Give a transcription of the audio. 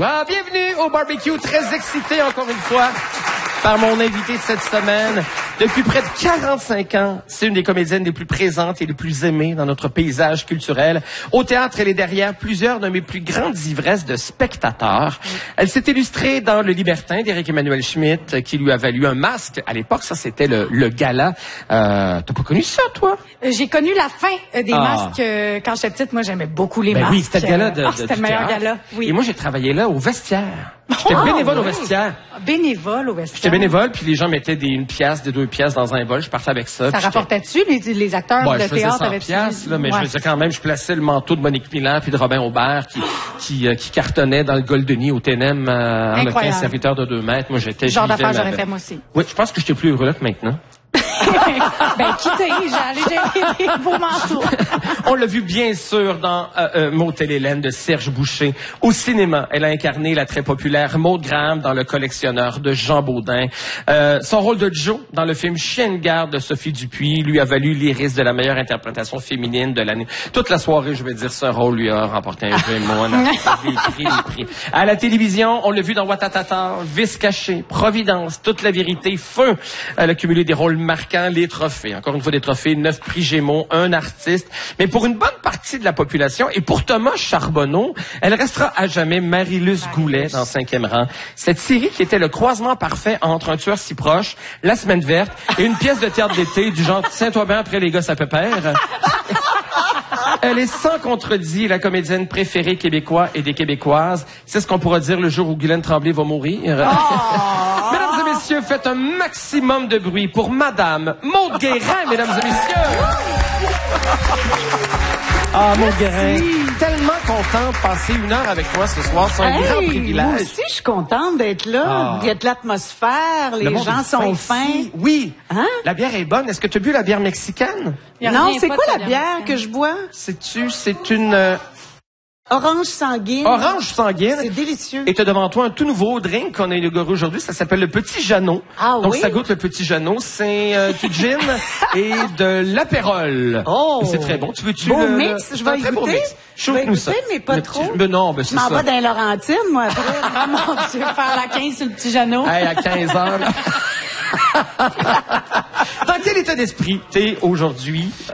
Ah, bienvenue au barbecue, très excité encore une fois par mon invité de cette semaine. Depuis près de 45 ans, c'est une des comédiennes les plus présentes et les plus aimées dans notre paysage culturel. Au théâtre, elle est derrière plusieurs de mes plus grandes ivresses de spectateurs. Elle s'est illustrée dans Le Libertin d'Éric Emmanuel Schmitt, qui lui a valu un masque. À l'époque, ça, c'était le gala. T'as pas connu ça, toi? J'ai connu la fin des masques quand j'étais petite. Moi, j'aimais beaucoup les masques. Oui, c'était le gala c'était le meilleur gala. Oui. Et moi, j'ai travaillé là au vestiaire. J'étais bénévole au vestiaire. Bénévole au vestiaire. J'étais bénévole, puis les gens mettaient une pièce, des 2 pièces dans un bol. Je partais avec ça. Ça rapportait-tu les acteurs de théâtre avec 100 pièces, là, mais je faisais quand même, je plaçais le manteau de Monique Milan puis de Robin Aubert qui cartonnait dans le Goldeny au TNM en 15 serviteurs de 2 mètres. Moi, j'étais... Genre d'affaires, j'aurais fait moi aussi. Oui, je pense que j'étais plus heureux là que maintenant. Quittez, j'ai vos manteaux. On l'a vu bien sûr dans Motel Hélène de Serge Boucher. Au cinéma, elle a incarné la très populaire Maude Graham dans Le Collectionneur de Jean Baudin. Son rôle de Jo dans le film Chien de garde de Sophie Dupuis lui a valu l'Iris de la meilleure interprétation féminine de l'année. Toute la soirée, je vais dire, ce rôle lui a remporté un Gémeaux. Les prix. À la télévision, on l'a vu dans Ouattatata, Vice caché, Providence, Toute la vérité, Feu. Elle a cumulé des rôles marquant, les trophées. Encore une fois, des trophées, 9 prix Gémeaux, un artiste. Mais pour une bonne partie de la population, et pour Thomas Charbonneau, elle restera à jamais Marie-Luce Goulet dans 5e rang. Cette série qui était le croisement parfait entre Un tueur si proche, La semaine verte et une pièce de théâtre d'été du genre Tiens-toi bien après les gosses à pépère. Elle est sans contredit la comédienne préférée québécois et des Québécoises. C'est ce qu'on pourra dire le jour où Guylaine Tremblay va mourir. Mesdames et messieurs, faites un maximum de bruit pour Madame Maude Guérin, mesdames et messieurs. Ah, Maude Guérin, tellement content de passer 1 heure avec toi ce soir. C'est un grand privilège. Moi aussi, je suis contente d'être là. Il y a de l'atmosphère, les gens sont fins. Oui. Hein? La bière est bonne. Est-ce que tu as bu la bière mexicaine? Non, c'est quoi la bière que je bois? C'est une... Orange sanguine. Orange sanguine. C'est délicieux. Et tu as devant toi un tout nouveau drink qu'on a inauguré aujourd'hui. Ça s'appelle le Petit Jeannot. Ah donc, oui? ça goûte le Petit Jeannot. C'est du gin et de l'apérole. Oh! C'est très bon. Tu veux-tu beau mix, je vais très beau goûter. mix. Je vais Chauffe-nous ça. goûter, mais pas trop. Mais non, ben c'est Je m'en ça. vais dans Laurentine, moi, après. Ah mon Dieu, faire la 15 sur le petit Jeannot. Hey, à 15 heures. Dans quel état d'esprit t'es aujourd'hui?